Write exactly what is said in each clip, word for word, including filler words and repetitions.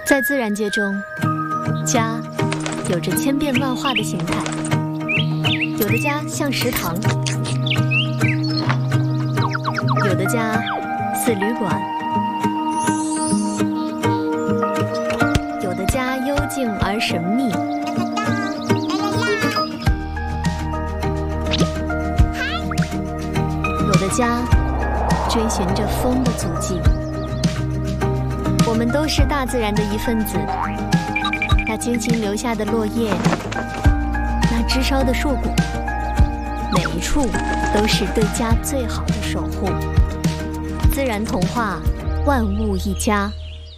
在自然界中，家有着千变万化的形态，有的家像食堂，有的家似旅馆，有的家幽静而神秘，有的家追寻着风的足迹。我们都是大自然的一份子，那精心留下的落叶，那枝梢的硕果，每一处都是对家最好的守护。自然童话，万物一家。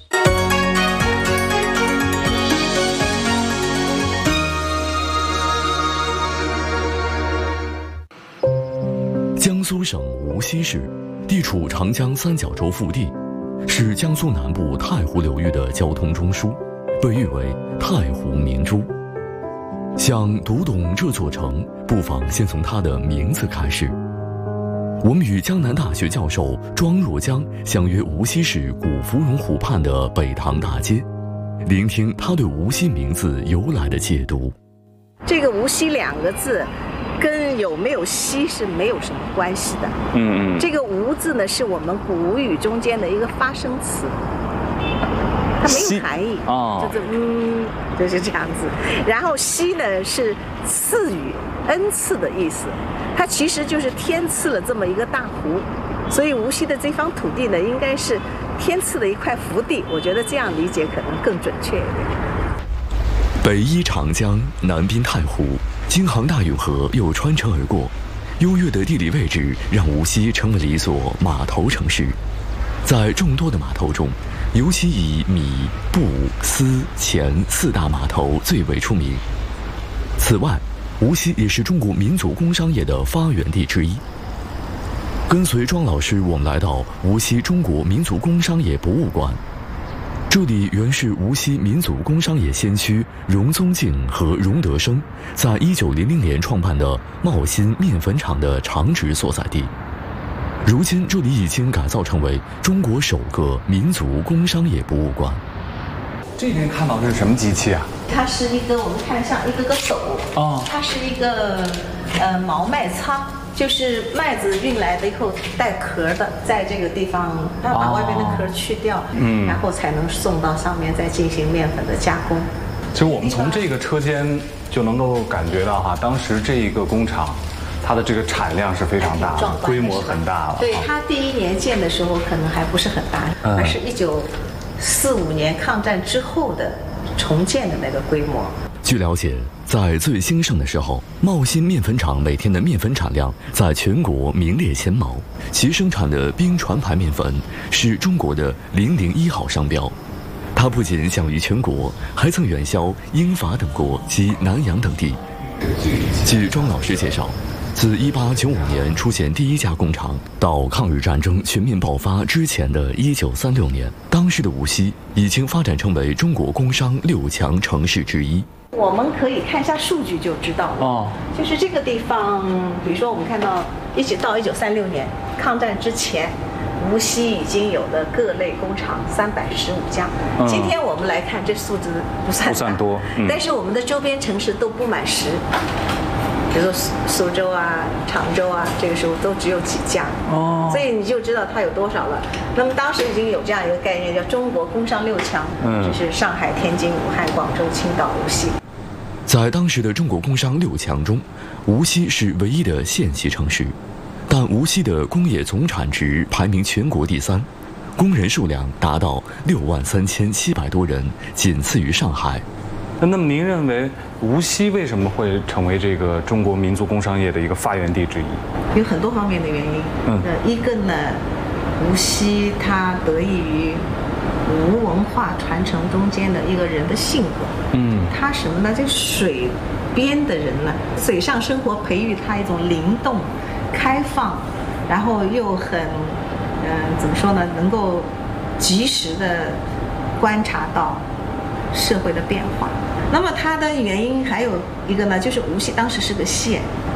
江苏省无锡市，地处长江三角洲腹地，是江苏南部太湖流域的交通中枢，被誉为太湖明珠。想读懂这座城，不妨先从它的名字开始。我们与江南大学教授庄若江相约无锡市古芙蓉湖畔的北塘大街，聆听他对无锡名字由来的解读。 这个无锡两个字跟有没有锡是没有什么关系的。嗯嗯。这个无字呢，是我们古语中间的一个发声词，它没有含义，哦，就是嗯，就是这样子。然后锡呢是赐予、恩赐的意思，它其实就是天赐了这么一个大湖，所以无锡的这方土地呢，应该是天赐的一块福地。我觉得这样理解可能更准确一点。 北依长江，南滨太湖，京杭大运河又穿城而过，优越的地理位置让无锡成为了一座码头城市。在众多的码头中，尤其以米、布、丝、钱四大码头最为出名。此外，无锡也是中国民族工商业的发源地之一。跟随庄老师，我们来到无锡中国民族工商业博物馆。这里原是无锡民族工商业先驱荣宗敬和荣德生在一九零零年创办的茂新面粉厂的常址所在地。如今这里已经改造成为中国首个民族工商业博物馆。 这边看到的是什么机器啊？ 它是一个，我们看像一个个手，哦，它是一个呃毛麦仓。就是麦子运来的以后带壳的，在这个地方要把外边的壳去掉，嗯，然后才能送到上面再进行面粉的加工。 其实我们从这个车间就能够感觉到哈，当时这一个工厂，它的这个产量是非常大的，规模很大了。 对，它第一年建的时候可能还不是很大，嗯、而是一九四五年抗战之后的重建的那个规模。 据了解，在最兴盛的时候，茂新面粉厂每天的面粉产量在全国名列前茅，其生产的冰船牌面粉是中国的零零一号商标。它不仅享誉全国，还曾远销英法等国及南洋等地。据庄老师介绍，自一八九五年出现第一家工厂，到抗日战争全面爆发之前的一九三六年，当时的无锡已经发展成为中国工商六强城市之一。 我们可以看一下数据就知道了。哦，就是这个地方，比如说我们看到一直到一九三六年抗战之前，无锡已经有的各类工厂三百十五家。嗯、今天我们来看，这数字不算大， 不算多，嗯、 但是我们的周边城市都不满十，比如说苏苏州啊、常州啊，这个时候都只有几家。哦，所以你就知道它有多少了。那么当时已经有这样一个概念，叫中国工商六强，嗯，就是上海、天津、武汉、广州、青岛、无锡。 在当时的中国工商六强中，无锡是唯一的县级城市，但无锡的工业总产值排名全国第三，工人数量达到六万三千七百多人，仅次于上海。 那么您认为无锡为什么会成为这个中国民族工商业的一个发源地之一？ 有很多方面的原因。嗯，呃，一个呢，无锡它得益于吴文化传承中间的一个人的性格。嗯，他什么呢？这水边的人呢，水上生活培育他一种灵动、开放，然后又很，嗯、呃，怎么说呢？能够及时的观察到社会的变化。那么它的原因还有一个呢，就是无锡当时是个县，